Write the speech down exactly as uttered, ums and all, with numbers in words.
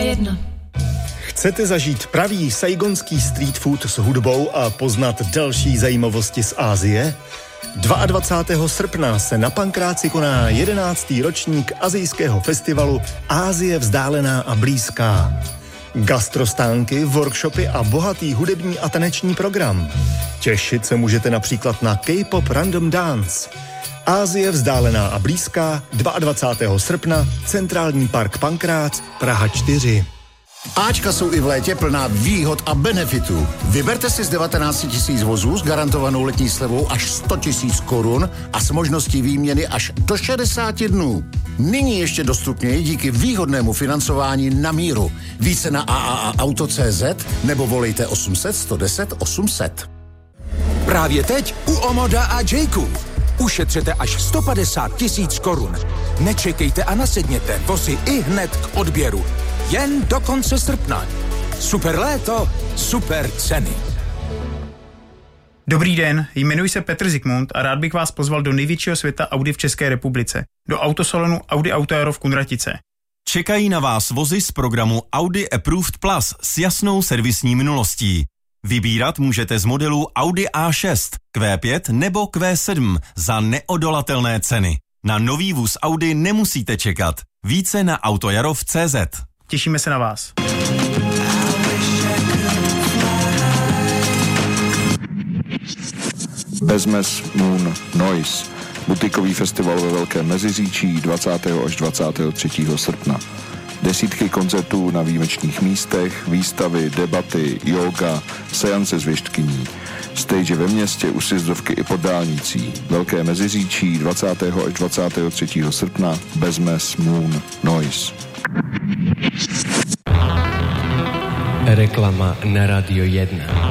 jedna. Chcete zažít pravý saigonský street food s hudbou a poznat další zajímavosti z Asie? dvacátého druhého srpna se na Pankráci koná jedenáctý ročník asijského festivalu Asie vzdálená a blízká. Gastrostánky, workshopy a bohatý hudební a taneční program. Těšit se můžete například na K-pop Random Dance. Asie vzdálená a blízká dvacátého druhého srpna, Centrální park Pankrác, Praha čtyři. Ačka jsou i v létě plná výhod a benefitů. Vyberte si z devatenáct tisíc vozů s garantovanou letní slevou až sto tisíc korun a s možností výměny až do šedesáti dnů. Nyní ještě dostupněji díky výhodnému financování na míru. Více na a a a auto tečka cé zet nebo volejte osm set, sto deset, osm set. Právě teď u Omoda a Jayku. Ušetřete až sto padesát tisíc korun. Nečekejte a nasedněte vozy i hned k odběru. Jen do konce srpna. Super léto, super ceny. Dobrý den, jmenuji se Petr Zikmund a rád bych vás pozval do největšího světa Audi v České republice, do autosalonu Audi Auto Aero v Kunratice. Čekají na vás vozy z programu Audi Approved Plus s jasnou servisní minulostí. Vybírat můžete z modelů Audi A šest, Q pět nebo Q sedm za neodolatelné ceny. Na nový vůz Audi nemusíte čekat. Více na autojarov tečka cé zet. Těšíme se na vás. Bezmes Moon Noise. Butikový festival ve Velkém Meziříčí dvacátého až dvacátého třetího srpna. Desítky koncertů na výjimečných místech, výstavy, debaty, yoga, seance s věštkyní. Stage ve městě, u sjezdovky i pod dálnicí. Velké Meziříčí dvacátého až dvacátého třetího srpna. Bezmes Moon Noise. Reklama na Radio jedna.